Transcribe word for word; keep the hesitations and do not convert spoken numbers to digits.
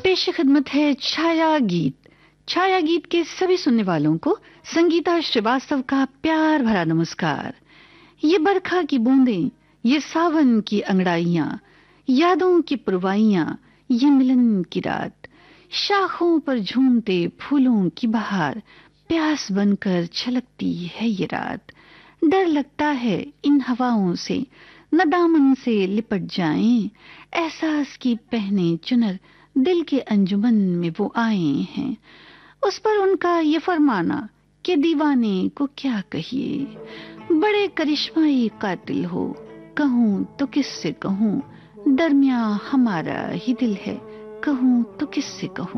पेश खिदमत है छाया गीत। छाया गीत के सभी सुनने वालों को संगीता श्रीवास्तव का प्यार भरा नमस्कार। ये बरखा की बूंदें, ये सावन की अंगड़ाइयां, यादों की पुरवाइयां, ये मिलन की रात, शाखों पर झूमते फूलों की बहार, प्यास बनकर छलकती है ये रात। डर लगता है इन हवाओं से, न दामन से लिपट जाएं, एहसास की पहने चुनर दिल के अंजुमन में वो आए हैं। उस पर उनका ये फरमाना कि दीवाने को क्या कहिए, बड़े करिश्माई कातिल हो, कहूं तो किससे कहूं, दरमिया हमारा ही दिल है, कहूं तो किससे कहूं।